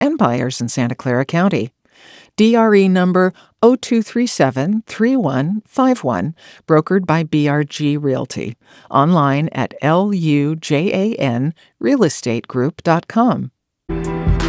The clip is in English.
and buyers in Santa Clara County. DRE number 02373151, brokered by BRG Realty. Online at lujanrealestategroup.com.